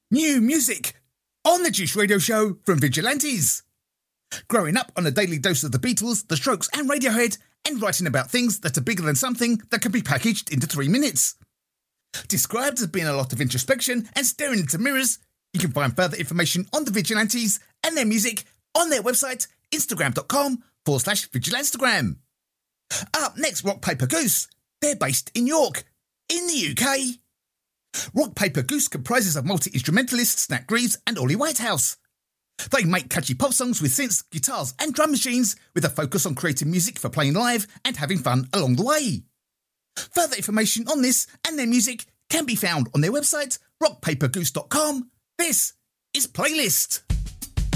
New music on the Juice Radio Show from Vigilantes. Growing up on a daily dose of the Beatles, the Strokes and Radiohead, and writing about things that are bigger than something that can be packaged into 3 minutes. Described as being a lot of introspection and staring into mirrors, you can find further information on the Vigilantes and their music on their website, instagram.com/Vigilanstagram. Up next, Rock Paper Goose. They're based in York, in the UK. Rock Paper Goose comprises of multi-instrumentalists Nat Greaves and Ollie Whitehouse. They make catchy pop songs with synths, guitars and drum machines, with a focus on creating music for playing live and having fun along the way. Further information on this and their music can be found on their website, rockpapergoose.com. This is Playlist.